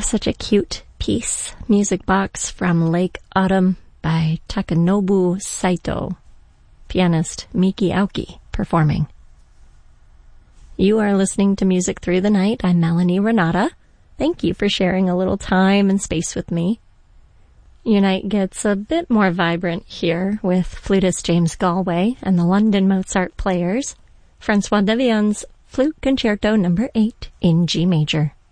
such a cute piece. Music Box from Lake Autumn by Takanobu Saito. Pianist Miki Aoki performing. You are listening to Music Through the Night. I'm Melanie Renata. Thank you for sharing a little time and space with me. Your night gets a bit more vibrant here with flutist James Galway and the London Mozart Players, Francois Devian's Flute Concerto No. 8 in G major.